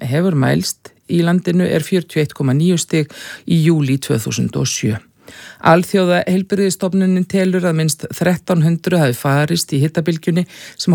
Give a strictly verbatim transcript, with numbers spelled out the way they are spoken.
hefur mælst í landinu er fjörutíu og eitt komma níu stig í júlí tvö þúsund og sjö. Alþjóða heilbrigðisstofnunin telur að minnst þrettán hundruð hafi farist í hitabylgjunni sem